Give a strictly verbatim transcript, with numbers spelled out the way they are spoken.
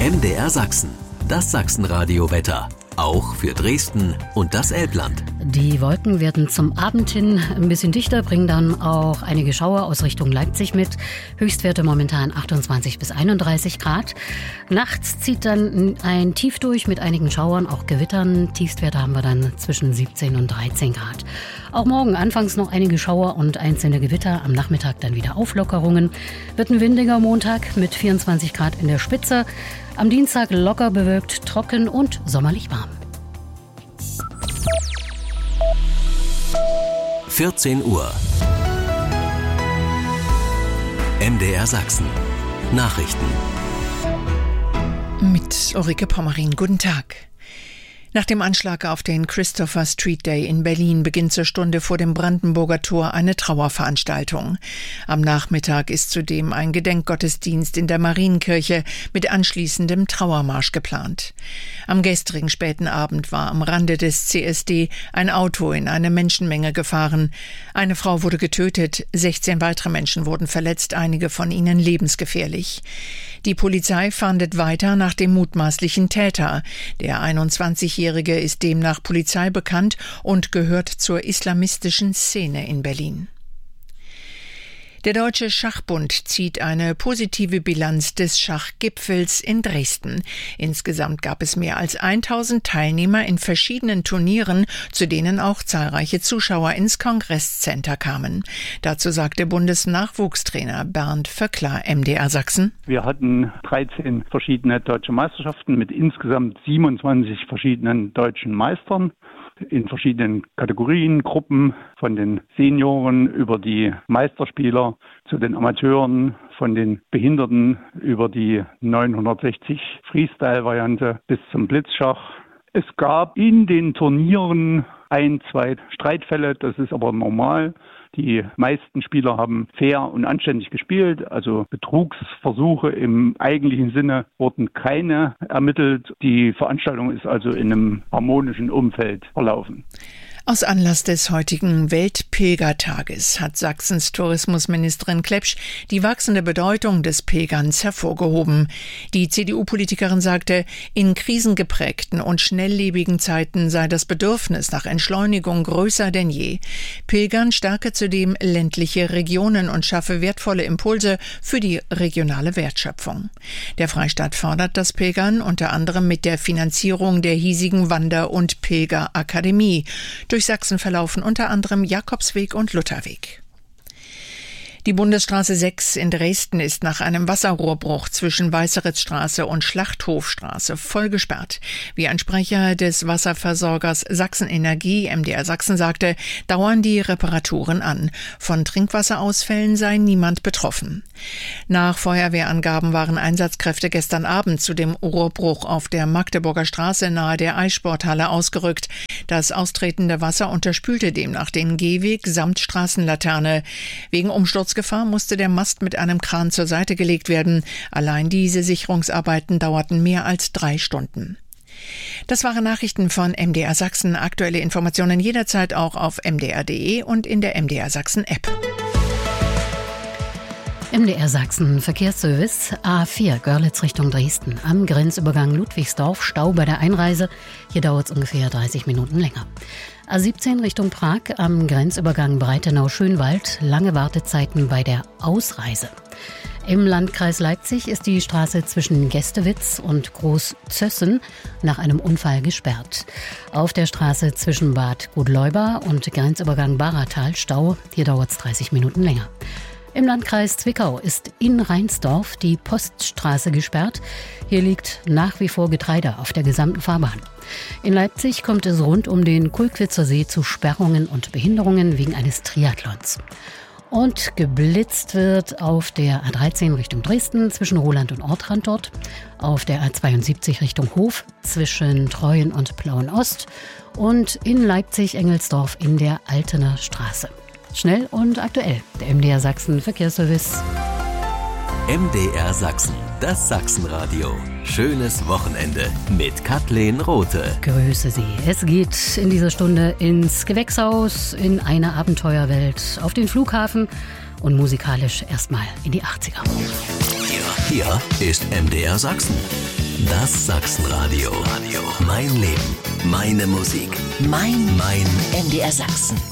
M D R Sachsen, das Sachsenradio-Wetter. Auch für Dresden und das Elbland. Die Wolken werden zum Abend hin ein bisschen dichter, bringen dann auch einige Schauer aus Richtung Leipzig mit. Höchstwerte momentan achtundzwanzig bis einunddreißig Grad. Nachts zieht dann ein Tief durch mit einigen Schauern, auch Gewittern. Tiefstwerte haben wir dann zwischen siebzehn und dreizehn Grad. Auch morgen anfangs noch einige Schauer und einzelne Gewitter. Am Nachmittag dann wieder Auflockerungen. Wird ein windiger Montag mit vierundzwanzig Grad in der Spitze. Am Dienstag locker bewölkt, trocken und sommerlich warm. vierzehn Uhr. M D R Sachsen. Nachrichten. Mit Ulrike Pommerin. Guten Tag. Nach dem Anschlag auf den Christopher Street Day in Berlin beginnt zur Stunde vor dem Brandenburger Tor eine Trauerveranstaltung. Am Nachmittag ist zudem ein Gedenkgottesdienst in der Marienkirche mit anschließendem Trauermarsch geplant. Am gestrigen späten Abend war am Rande des C S D ein Auto in eine Menschenmenge gefahren. Eine Frau wurde getötet, sechzehn weitere Menschen wurden verletzt, einige von ihnen lebensgefährlich. Die Polizei fahndet weiter nach dem mutmaßlichen Täter. Der einundzwanzigjährige ist demnach Polizei bekannt und gehört zur islamistischen Szene in Berlin. Der Deutsche Schachbund zieht eine positive Bilanz des Schachgipfels in Dresden. Insgesamt gab es mehr als tausend Teilnehmer in verschiedenen Turnieren, zu denen auch zahlreiche Zuschauer ins Kongresscenter kamen. Dazu sagte Bundesnachwuchstrainer Bernd Vöckler, M D R Sachsen. Wir hatten dreizehn verschiedene deutsche Meisterschaften mit insgesamt siebenundzwanzig verschiedenen deutschen Meistern in verschiedenen Kategorien, Gruppen, von den Senioren über die Meisterspieler zu den Amateuren, von den Behinderten über die neunhundertsechzig Freestyle-Variante bis zum Blitzschach. Es gab in den Turnieren ein, zwei Streitfälle, das ist aber normal. Die meisten Spieler haben fair und anständig gespielt, also Betrugsversuche im eigentlichen Sinne wurden keine ermittelt. Die Veranstaltung ist also in einem harmonischen Umfeld verlaufen. Aus Anlass des heutigen Weltpilgertages hat Sachsens Tourismusministerin Klepsch die wachsende Bedeutung des Pilgerns hervorgehoben. Die C D U-Politikerin sagte, in krisengeprägten und schnelllebigen Zeiten sei das Bedürfnis nach Entschleunigung größer denn je. Pilgern stärke zudem ländliche Regionen und schaffe wertvolle Impulse für die regionale Wertschöpfung. Der Freistaat fördert das Pilgern unter anderem mit der Finanzierung der hiesigen Wander- und Pilgerakademie. Durch Sachsen verlaufen unter anderem Jakobsweg und Lutherweg. Die Bundesstraße sechs in Dresden ist nach einem Wasserrohrbruch zwischen Weißeritzstraße und Schlachthofstraße voll gesperrt. Wie ein Sprecher des Wasserversorgers Sachsenenergie, M D R Sachsen, sagte, dauern die Reparaturen an. Von Trinkwasserausfällen sei niemand betroffen. Nach Feuerwehrangaben waren Einsatzkräfte gestern Abend zu dem Rohrbruch auf der Magdeburger Straße nahe der Eissporthalle ausgerückt. Das austretende Wasser unterspülte demnach den Gehweg samt Straßenlaterne. Wegen Umsturzgefahr musste der Mast mit einem Kran zur Seite gelegt werden. Allein diese Sicherungsarbeiten dauerten mehr als drei Stunden. Das waren Nachrichten von M D R Sachsen. Aktuelle Informationen jederzeit auch auf m d r punkt d e und in der M D R Sachsen App. M D R Sachsen Verkehrsservice A vier Görlitz Richtung Dresden. Am Grenzübergang Ludwigsdorf Stau bei der Einreise. Hier dauert es ungefähr dreißig Minuten länger. A siebzehn Richtung Prag am Grenzübergang Breitenau-Schönwald. Lange Wartezeiten bei der Ausreise. Im Landkreis Leipzig ist die Straße zwischen Gästewitz und Großzössen nach einem Unfall gesperrt. Auf der Straße zwischen Bad Gudleuber und Grenzübergang Baratal Stau. Hier dauert es dreißig Minuten länger. Im Landkreis Zwickau ist in Rheinsdorf die Poststraße gesperrt. Hier liegt nach wie vor Getreide auf der gesamten Fahrbahn. In Leipzig kommt es rund um den Kulkwitzer See zu Sperrungen und Behinderungen wegen eines Triathlons. Und geblitzt wird auf der A dreizehn Richtung Dresden zwischen Roland und Ortrand dort, auf der A zweiundsiebzig Richtung Hof zwischen Treuen und Plauen-Ost und in Leipzig-Engelsdorf in der Altener Straße. Schnell und aktuell, der M D R Sachsen Verkehrsservice. M D R Sachsen, das Sachsenradio. Schönes Wochenende mit Kathleen Rothe. Grüße Sie. Es geht in dieser Stunde ins Gewächshaus, in eine Abenteuerwelt, auf den Flughafen und musikalisch erstmal in die achtziger. Hier, hier ist M D R Sachsen. Das Sachsenradio. Mein Leben, meine Musik, mein, mein M D R Sachsen.